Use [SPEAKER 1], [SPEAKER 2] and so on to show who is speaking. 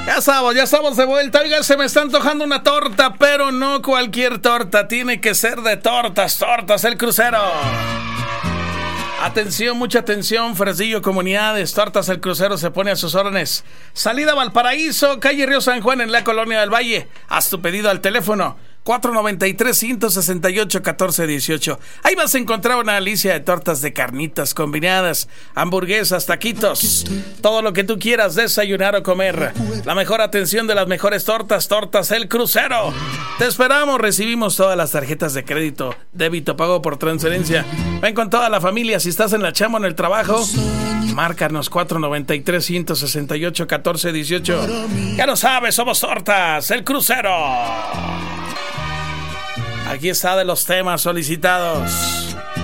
[SPEAKER 1] Ya estamos de vuelta. Oiga, se me está antojando una torta, pero no cualquier torta. Tiene que ser de Tortas El Crucero. Atención, mucha atención, Fresnillo, comunidades. Tortas El Crucero se pone a sus órdenes. Salida Valparaíso, calle Río San Juan, en la Colonia del Valle. Haz tu pedido al teléfono 493-168-1418. Ahí vas a encontrar una delicia de tortas de carnitas combinadas, hamburguesas, taquitos, todo lo que tú quieras desayunar o comer. La mejor atención de las mejores tortas, Tortas El Crucero. Te esperamos, recibimos todas las tarjetas de crédito, débito, pago por transferencia. Ven con toda la familia. Si estás en la chamba o en el trabajo, márcanos 493-168-1418. Ya lo sabes, somos Tortas El Crucero. Aquí está de los temas solicitados.